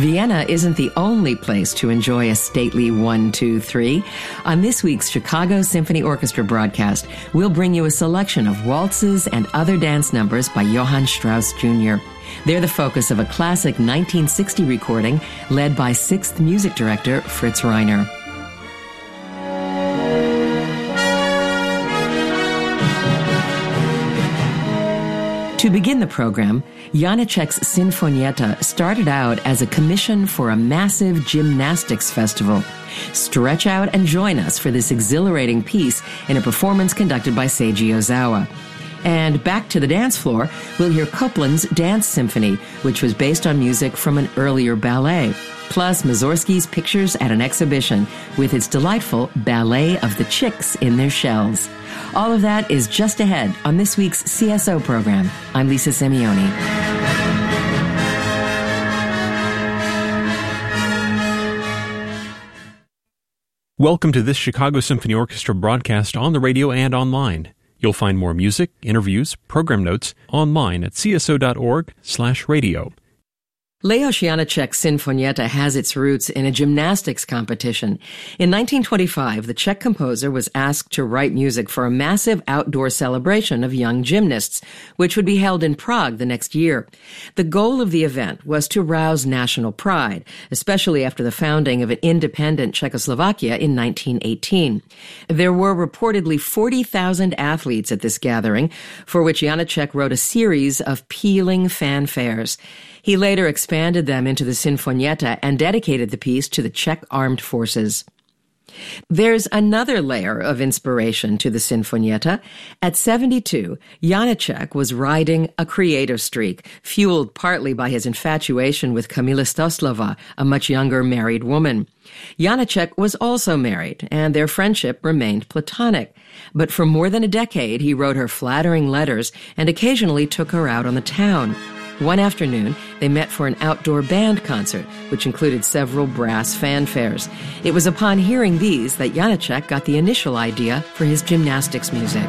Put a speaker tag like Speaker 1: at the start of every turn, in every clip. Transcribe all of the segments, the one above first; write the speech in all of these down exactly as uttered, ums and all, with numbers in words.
Speaker 1: Vienna isn't the only place to enjoy a stately one, two, three. On this week's Chicago Symphony Orchestra broadcast, we'll bring you a selection of waltzes and other dance numbers by Johann Strauss Junior They're the focus of a classic nineteen sixty recording led by sixth music director Fritz Reiner. To begin the program, Janacek's Sinfonietta started out as a commission for a massive gymnastics festival. Stretch out and join us for this exhilarating piece in a performance conducted by Seiji Ozawa. And back to the dance floor, we'll hear Copland's Dance Symphony, which was based on music from an earlier ballet, plus Mussorgsky's Pictures at an Exhibition with its delightful Ballet of the Chicks in Their Shells. All of that is just ahead on this week's C S O program. I'm Lisa Simeoni.
Speaker 2: Welcome to this Chicago Symphony Orchestra broadcast on the radio and online. You'll find more music, interviews, program notes online at c s o dot org slash radio.
Speaker 1: Leos Janacek's Sinfonietta has its roots in a gymnastics competition. In nineteen twenty-five, the Czech composer was asked to write music for a massive outdoor celebration of young gymnasts, which would be held in Prague the next year. The goal of the event was to rouse national pride, especially after the founding of an independent Czechoslovakia in nineteen eighteen. There were reportedly forty thousand athletes at this gathering, for which Janacek wrote a series of pealing fanfares. He later expanded them into the Sinfonietta and dedicated the piece to the Czech armed forces. There's another layer of inspiration to the Sinfonietta. At seventy-two, Janacek was riding a creative streak, fueled partly by his infatuation with Kamila Stoslova, a much younger married woman. Janacek was also married, and their friendship remained platonic. But for more than a decade, he wrote her flattering letters and occasionally took her out on the town. One afternoon, they met for an outdoor band concert, which included several brass fanfares. It was upon hearing these that Janacek got the initial idea for his gymnastics music.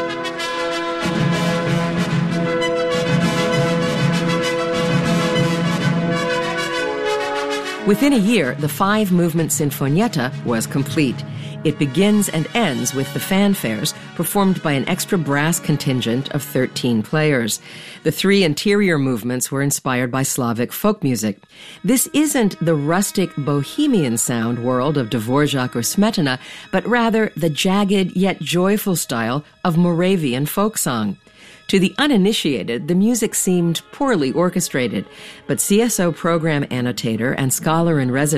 Speaker 1: Within a year, the five-movement Sinfonietta was complete. It begins and ends with the fanfares, performed by an extra brass contingent of thirteen players. The three interior movements were inspired by Slavic folk music. This isn't the rustic bohemian sound world of Dvorak or Smetana, but rather the jagged yet joyful style of Moravian folk song. To the uninitiated, the music seemed poorly orchestrated, but C S O program annotator and scholar in residence